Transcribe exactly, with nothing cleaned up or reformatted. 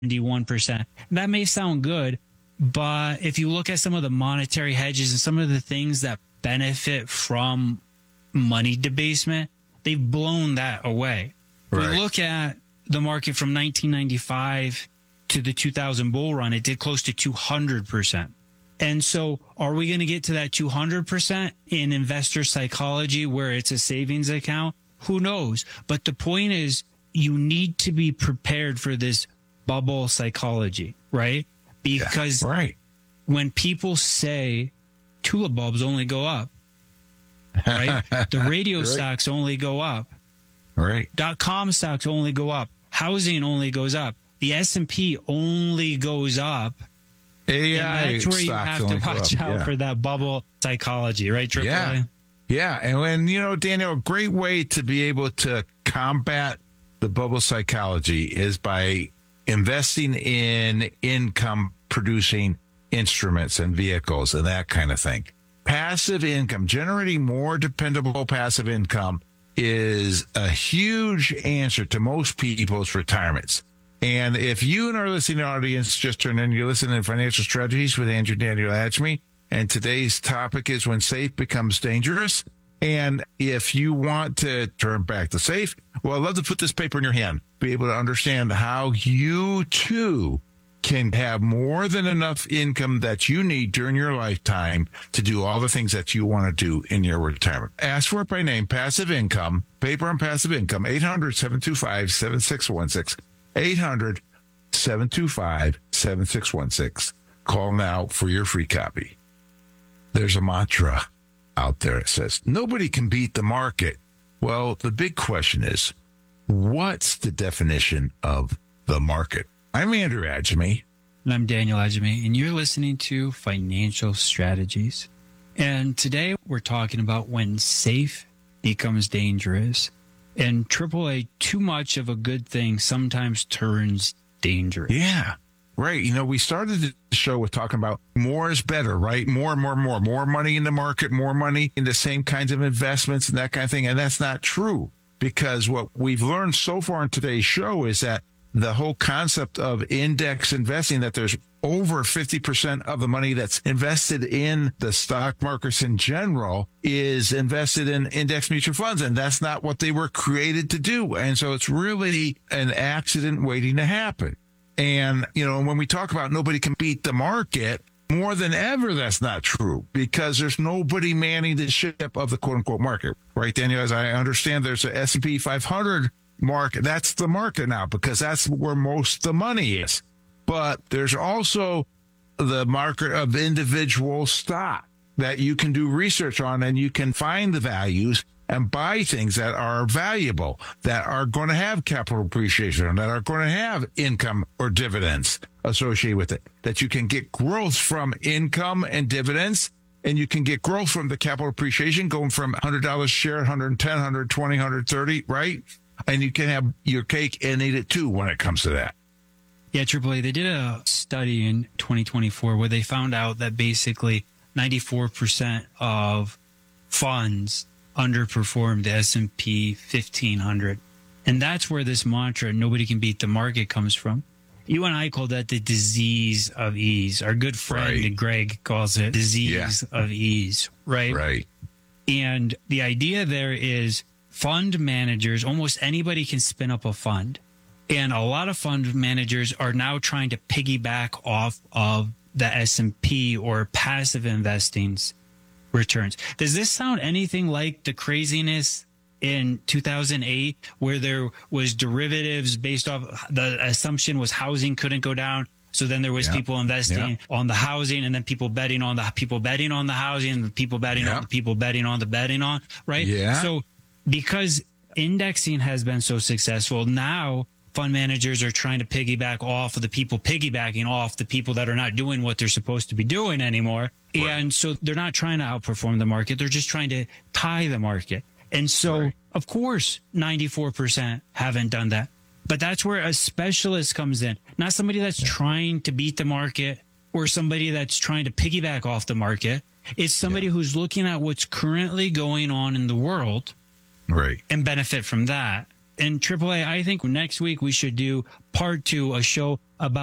seventy-one percent. That may sound good, but if you look at some of the monetary hedges and some of the things that benefit from money debasement, they've blown that away. Right. We look at the market from nineteen ninety-five to the two thousand bull run, it did close to two hundred percent. And so are we going to get to that two hundred percent in investor psychology where it's a savings account? Who knows? But the point is, you need to be prepared for this bubble psychology, right? Because yeah, right. when people say tulip bulbs only go up, right? The radio right. stocks only go up. Right. Dot com stocks only go up. Housing only goes up. The S and P only goes up. A I and that's where you have to watch out yeah. for that bubble psychology, right, Triple Yeah. A? Yeah. And when, you know, Daniel, a great way to be able to combat the bubble psychology is by investing in income producing instruments and vehicles and that kind of thing. Passive income, generating more dependable passive income is a huge answer to most people's retirements. And if you and our listening audience just turned in, you're listening to Financial Strategies with Andrew Daniel Adjemi, and today's topic is when safe becomes dangerous. And if you want to turn back the safe, well, I'd love to put this paper in your hand, be able to understand how you too can have more than enough income that you need during your lifetime to do all the things that you want to do in your retirement. Ask for it by name, Passive Income, paper on passive income, eight hundred, seven two five, seven six one six, eight hundred, seven two five, seven six one six. Call now for your free copy. There's a mantra out there that says, nobody can beat the market. Well, the big question is, what's the definition of the market? I'm Andrew Adjemi. And I'm Daniel Adjemi, and you're listening to Financial Strategies. And today we're talking about when safe becomes dangerous. And triple A, too much of a good thing sometimes turns dangerous. Yeah, right. You know, we started the show with talking about more is better, right? More, more, more, more money in the market, more money in the same kinds of investments and that kind of thing. And that's not true, because what we've learned so far in today's show is that the whole concept of index investing, that there's over fifty percent of the money that's invested in the stock markets in general is invested in index mutual funds. And that's not what they were created to do. And so it's really an accident waiting to happen. And, you know, when we talk about nobody can beat the market, more than ever, that's not true, because there's nobody manning the ship of the quote unquote market. Right, Daniel? As I understand, there's a S and P five hundred market. That's the market now, because that's where most of the money is. But there's also the market of individual stock that you can do research on, and you can find the values and buy things that are valuable, that are going to have capital appreciation, and that are going to have income or dividends associated with it, that you can get growth from income and dividends. And you can get growth from the capital appreciation going from one hundred dollars a share, one hundred ten, one hundred twenty, one hundred thirty, right? And you can have your cake and eat it too when it comes to that. Yeah, triple A, they did a study in twenty twenty-four where they found out that basically ninety-four percent of funds underperformed the S and P fifteen hundred. And that's where this mantra, nobody can beat the market, comes from. You and I call that the disease of ease. Our good friend Right. Greg calls it disease Yeah. of ease, right? Right. And the idea there is fund managers, almost anybody can spin up a fund. And a lot of fund managers are now trying to piggyback off of the S and P or passive investing's returns. Does this sound anything like the craziness in two thousand eight where there was derivatives based off, the assumption was housing couldn't go down? So then there was Yeah. people investing Yeah. on the housing, and then people betting on the people betting on the housing, and the people betting Yeah. on the people betting on the betting on, right? Yeah. So because indexing has been so successful, now fund managers are trying to piggyback off of the people piggybacking off the people that are not doing what they're supposed to be doing anymore. Right. And so they're not trying to outperform the market. They're just trying to tie the market. And so, Right. of course, ninety-four percent haven't done that. But that's where a specialist comes in, not somebody that's trying to beat the market or somebody that's trying to piggyback off the market. It's somebody Yeah. who's looking at what's currently going on in the world Right. and benefit from that. And triple A, I think next week we should do part two, a show about